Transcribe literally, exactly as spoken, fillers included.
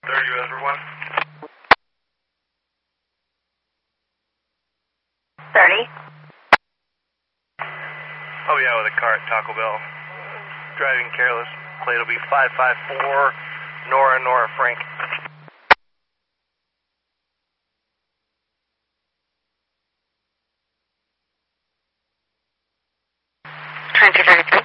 thirty, U S one. thirty. Oh yeah, with a car at Taco Bell. Driving careless. Plate will be five five four, Nora Nora Frank. twenty thirty-three.